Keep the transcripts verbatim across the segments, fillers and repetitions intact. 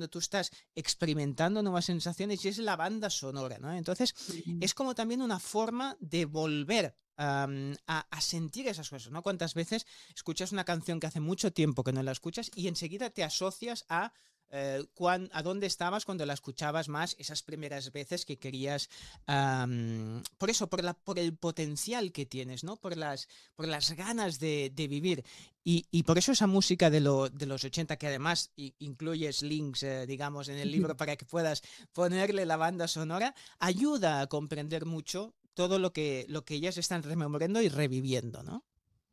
cuando tú estás experimentando nuevas sensaciones y es la banda sonora, ¿no? Entonces, Mm. es como también una forma de volver am, a, a sentir esas cosas, ¿no? Cuántas veces escuchas una canción que hace mucho tiempo que no la escuchas y enseguida te asocias a eh, cuán- a dónde estabas cuando la escuchabas más esas primeras veces que querías, am, por eso, por la, por el potencial que tienes, ¿no? Por las, por las ganas de, de vivir. Y, y por eso esa música de, lo, de los ochenta, que además i- incluyes links, eh, digamos, en el libro para que puedas ponerle la banda sonora, ayuda a comprender mucho todo lo que, lo que ellas están rememorando y reviviendo, ¿no?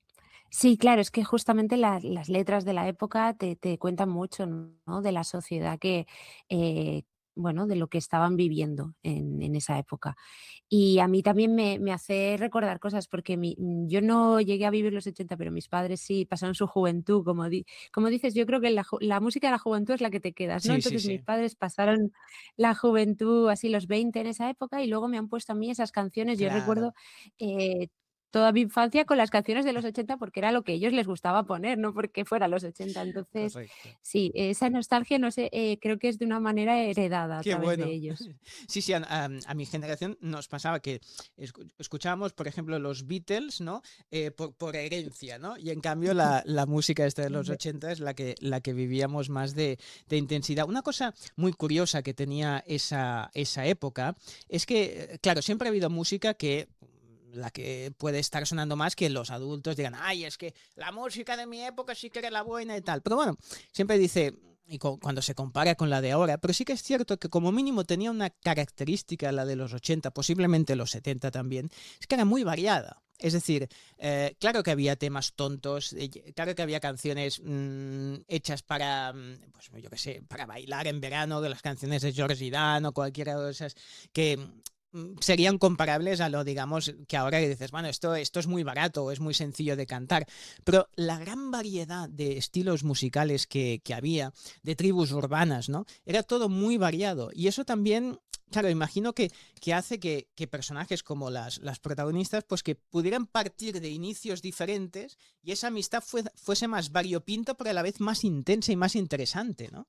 Sí, claro, es que justamente las las letras de la época te te cuentan mucho, ¿no? De la sociedad que, eh, bueno, de lo que estaban viviendo en en esa época. Y a mí también me me hace recordar cosas, porque mi mm, yo no llegué a vivir los ochenta, pero mis padres sí pasaron su juventud, como di como dices, yo creo que la ju la música de la juventud es la que te quedas, ¿no? Sí, sí, Entonces, mis sí. padres pasaron la juventud, así los veinte en esa época, y luego me han puesto a mí esas canciones. Yo recuerdo, Claro, eh, toda mi infancia con las canciones de los ochenta, porque era lo que a ellos les gustaba poner, no porque fuera los ochenta. Entonces, correcto. sí, esa nostalgia, no sé, eh, creo que es de una manera heredada a Qué través de bueno. ellos. Sí, sí, a, a- a mi generación nos pasaba que escu- escuchábamos, por ejemplo, los Beatles, ¿no? Eh, por, por herencia, ¿no? Y en cambio la, la música esta de los ochenta es la que, la que vivíamos más de, de intensidad. Una cosa muy curiosa que tenía esa, esa época es que, eh, claro, siempre ha habido música que la que puede estar sonando más que los adultos digan, ay, es que la música de mi época sí que era la buena y tal. Pero bueno, siempre dice, y cu- cuando se compara con la de ahora, pero sí que es cierto que como mínimo tenía una característica, la de los ochenta, posiblemente los setenta también, es que era muy variada. Es decir, eh, claro que había temas tontos, eh, claro que había canciones mmm, hechas para, mm, pues yo qué sé, para bailar en verano, de las canciones de George Dan o cualquiera de esas que mm, serían comparables a lo, digamos, que ahora dices, bueno, esto, esto es muy barato, es muy sencillo de cantar, pero la gran variedad de estilos musicales que, que había, de tribus urbanas, ¿no? Era todo muy variado y eso también, claro, imagino que, que hace que, que personajes como las, las protagonistas, pues que pudieran partir de inicios diferentes y esa amistad fue, fuese más variopinta, pero a la vez más intensa y más interesante, ¿no?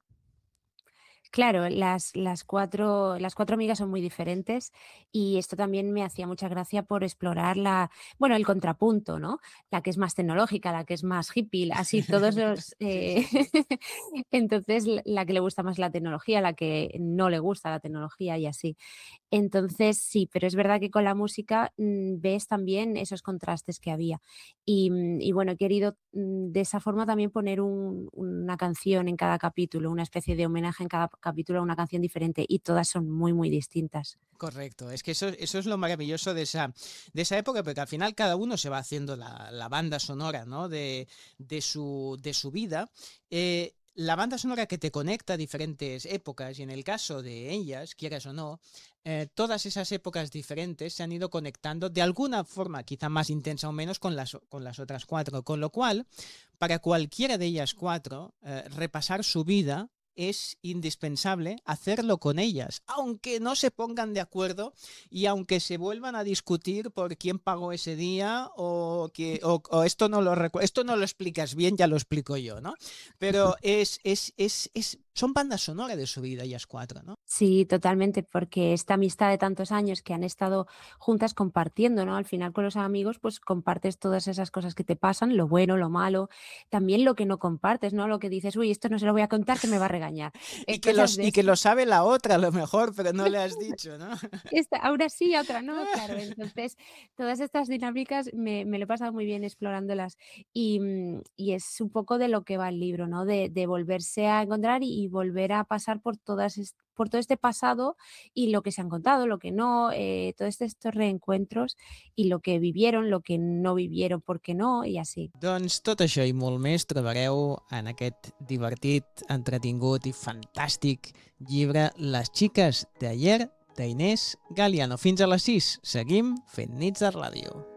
Claro, las las cuatro las cuatro amigas son muy diferentes, y esto también me hacía mucha gracia por explorar la bueno, el contrapunto, ¿no? La que es más tecnológica, la que es más hippie, así todos los, Sí, eh, sí, sí. entonces, la la que le gusta más la tecnología, la que no le gusta la tecnología y así. Entonces, sí, pero es verdad que con la música, mm, ves también esos contrastes que había. Y, mm, y bueno, he querido, mm, de esa forma también poner un una canción en cada capítulo, una especie de homenaje en cada capítulo a una canción diferente, y todas son muy, muy distintas. Correcto, es que eso, eso es lo maravilloso de esa, de esa época, porque al final cada uno se va haciendo la, la banda sonora, ¿no? de, de, su, de su vida. Eh, la banda sonora que te conecta a diferentes épocas, y en el caso de ellas, quieras o no, eh, todas esas épocas diferentes se han ido conectando de alguna forma, quizá más intensa o menos, con las, con las otras cuatro. Con lo cual, para cualquiera de ellas cuatro, eh, repasar su vida es indispensable hacerlo con ellas, aunque no se pongan de acuerdo y aunque se vuelvan a discutir por quién pagó ese día o que o, o esto no lo recu- esto no lo explicas bien, ya lo explico yo, ¿no? Pero es, es, es, es son bandas sonoras de su vida ellas cuatro, ¿no? Sí, totalmente, porque esta amistad de tantos años que han estado juntas compartiendo, ¿no? Al final con los amigos, pues compartes todas esas cosas que te pasan, lo bueno, lo malo, también lo que no compartes, ¿no? Lo que dices, uy, esto no se lo voy a contar que me va a regañar. Y Eh, que cosas los de y que esas. lo sabe la otra a lo mejor, pero no le has dicho, ¿no? Esta, ahora sí, otra no, claro. Entonces, todas estas dinámicas me, me lo he pasado muy bien explorándolas. Y, mm, y es un poco de lo que va el libro, ¿no? De, de volverse a encontrar y, y volver a pasar por todas est- por todo este pasado, y lo que se han contado, lo que no, eh, todos estos reencuentros, y lo que vivieron, lo que no vivieron, por qué no, y así. Doncs tot això i molt més trobareu en aquest divertit, entretingut i fantàstic llibre Les xiques de ayer d'Inés Galiano. Fins a les sis seguim fent nits de ràdio.